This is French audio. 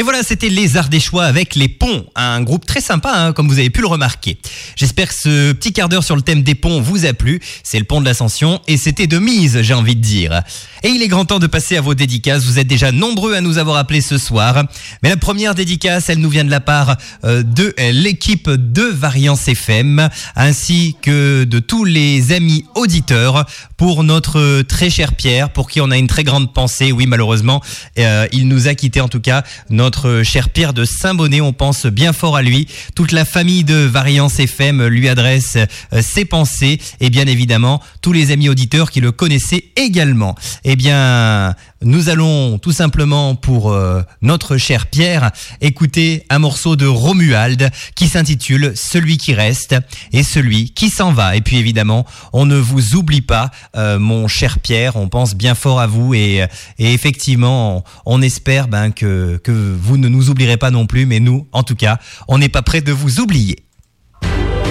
Et voilà, c'était les Ardéchois avec les ponts, un groupe très sympa, comme vous avez pu le remarquer. J'espère que ce petit quart d'heure sur le thème des ponts vous a plu. C'est le pont de l'Ascension et c'était de mise, j'ai envie de dire. Et il est grand temps de passer à vos dédicaces. Vous êtes déjà nombreux à nous avoir appelés ce soir. Mais la première dédicace, elle nous vient de la part de l'équipe de Variance FM, ainsi que de tous les amis auditeurs pour notre très cher Pierre, pour qui on a une très grande pensée. Oui, malheureusement, il nous a quitté, en tout cas, notre cher Pierre de Saint-Bonnet. On pense bien fort à lui. Toute la famille de Variance FM lui adresse ses pensées et bien évidemment tous les amis auditeurs qui le connaissaient également. Eh bien, nous allons tout simplement pour notre cher Pierre écouter un morceau de Romuald qui s'intitule Celui qui reste et celui qui s'en va. Et puis évidemment, on ne vous oublie pas, mon cher Pierre, on pense bien fort à vous et effectivement, on espère que vous ne nous oublierez pas non plus, mais nous, en tout cas, on n'est pas prêt de vous oublier.